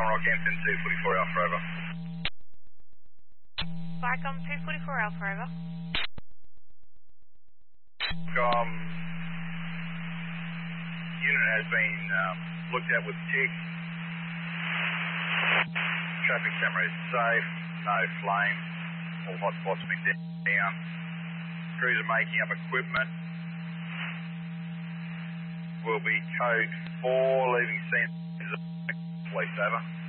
Rock Hampton 244 Alpha over. Vicom 244 Alpha over. Unit has been looked at with tick. Traffic camera is safe, no flame. All hotspots been down. Crews are making up equipment. Will be code 4, leaving scene. Police over.